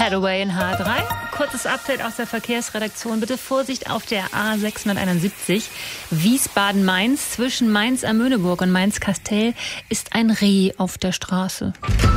Hathaway in H3. Kurzes Update aus der Verkehrsredaktion. Bitte Vorsicht auf der A671 Wiesbaden-Mainz. Zwischen Mainz am Möhneburg und Mainz-Kastel ist ein Reh auf der Straße.